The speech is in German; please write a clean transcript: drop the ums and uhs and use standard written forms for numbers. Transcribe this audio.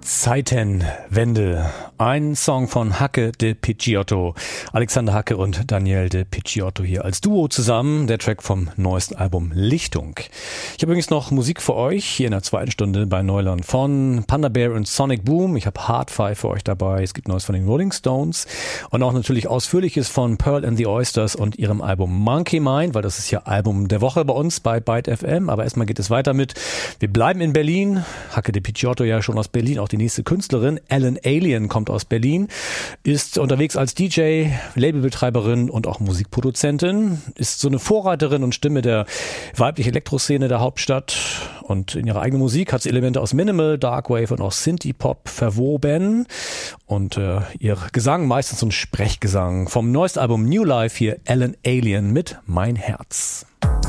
Zeitenwende. Ein Song von Hacke de Picciotto. Alexander Hacke und Daniel de Picciotto hier als Duo zusammen. Der Track vom neuesten Album Lichtung. Ich habe übrigens noch Musik für euch hier in der zweiten Stunde bei Neuland von Panda Bear und Sonic Boom. Ich habe Hard Five für euch dabei. Es gibt Neues von den Rolling Stones und auch natürlich Ausführliches von Pearl and the Oysters und ihrem Album Monkey Mind, weil das ist ja Album der Woche bei uns bei Byte FM. Aber erstmal geht es weiter mit, wir bleiben in Berlin. Hacke de Picciotto ja schon aus Berlin, auch die nächste Künstlerin. Ellen Alien kommt aus Berlin, ist unterwegs als DJ, Labelbetreiberin und auch Musikproduzentin, ist so eine Vorreiterin und Stimme der weiblichen Elektroszene der Hauptstadt und in ihrer eigenen Musik hat sie Elemente aus Minimal, Darkwave und auch Synthie-Pop verwoben und ihr Gesang meistens so ein Sprechgesang. Vom neuesten Album New Life hier Ellen Alien mit Mein Herz.